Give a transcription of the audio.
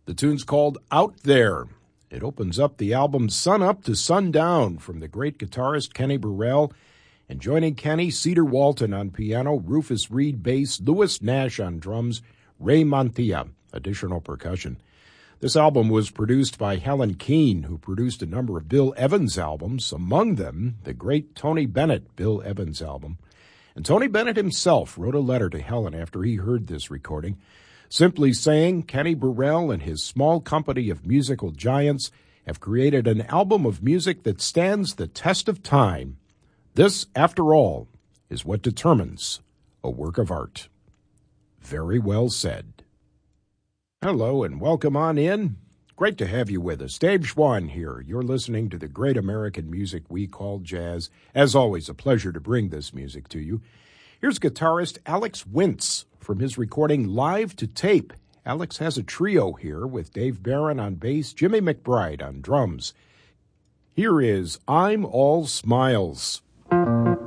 The tune's called Out There. It opens up the album Sun Up to Sundown from the great guitarist Kenny Burrell. And joining Kenny, Cedar Walton on piano, Rufus Reed bass, Louis Nash on drums, Ray Mantilla, additional percussion. This album was produced by Helen Keane, who produced a number of Bill Evans albums, among them the great Tony Bennett Bill Evans album. And Tony Bennett himself wrote a letter to Helen after he heard this recording, simply saying Kenny Burrell and his small company of musical giants have created an album of music that stands the test of time. This, after all, is what determines a work of art. Very well said. Hello and welcome on in. Great to have you with us. Dave Schwann here. You're listening to the great American music we call jazz. As always, a pleasure to bring this music to you. Here's guitarist Alex Wintz from his recording Live to Tape. Alex has a trio here with Dave Barron on bass, Jimmy McBride on drums. Here is I'm All Smiles.